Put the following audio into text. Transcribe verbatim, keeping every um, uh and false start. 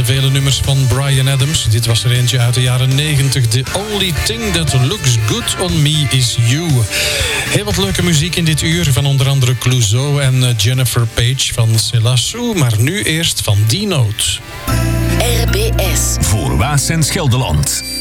vele nummers van Bryan Adams. Dit was er eentje uit de jaren negentig. The only thing that looks good on me is you. Heel wat leuke muziek in dit uur van onder andere Clouseau en Jennifer Page van C'est la Sou. Maar nu eerst van D-Note. R B S. Voor Waas en Gelderland.